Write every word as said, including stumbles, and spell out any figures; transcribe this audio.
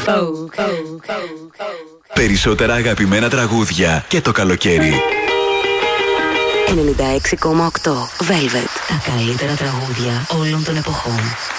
Περισσότερα αγαπημένα τραγούδια και το καλοκαίρι. ενενήντα έξι κόμμα οκτώ Velvet. Τα καλύτερα τραγούδια όλων των εποχών.